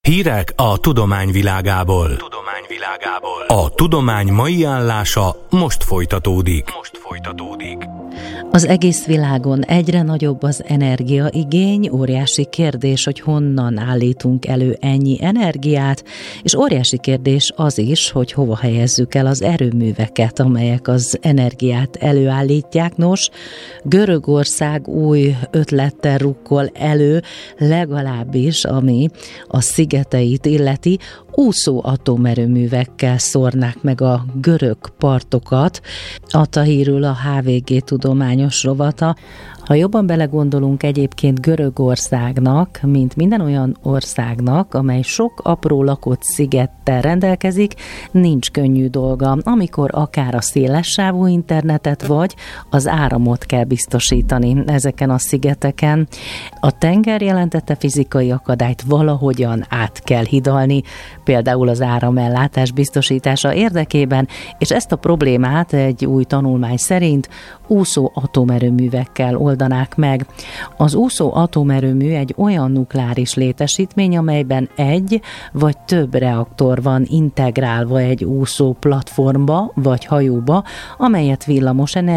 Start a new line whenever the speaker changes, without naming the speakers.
Hírek a tudomány világából. A tudomány mai állása most folytatódik.
Az egész világon egyre nagyobb az energiaigény, óriási kérdés, hogy honnan állítunk elő ennyi energiát, és óriási kérdés az is, hogy hova helyezzük el az erőműveket, amelyek az energiát előállítják. Nos, Görögország új ötlettel rukkol elő, legalábbis ami a szigeteit illeti, úszó atomerőművekkel szórnák meg a görög partokat, adta hírül a HVG tudományos rovata. Ha jobban belegondolunk, egyébként Görögországnak, mint minden olyan országnak, amely sok apró lakott szigettel rendelkezik, nincs könnyű dolga, amikor akár a szélessávú internetet vagy az áramot kell biztosítani ezeken a szigeteken. A tenger jelentette fizikai akadályt valahogyan át kell hidalni, például az áramellátás biztosítása érdekében, és ezt a problémát egy új tanulmány szerint úszó atomerőművekkel oldanák meg. Az úszó atomerőmű egy olyan nukleáris létesítmény, amelyben egy vagy több reaktor van integrálva egy úszó platformba vagy hajóba, amelyet villamos